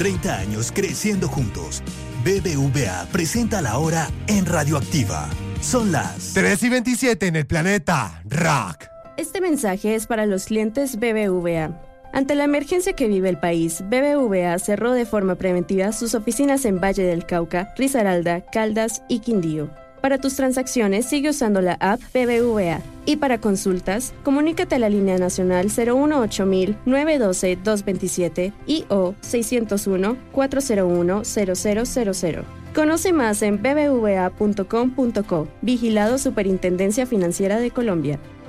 30 años creciendo juntos. BBVA presenta la hora en Radioactiva. Son las 3:27 en el planeta Rock. Este mensaje es para los clientes BBVA. Ante la emergencia que vive el país, BBVA cerró de forma preventiva sus oficinas en Valle del Cauca, Risaralda, Caldas y Quindío. Para tus transacciones, sigue usando la app BBVA. Y para consultas, comunícate a la línea nacional 018-912-227 y o 601-401-0000. Conoce más en bbva.com.co. Vigilado Superintendencia Financiera de Colombia.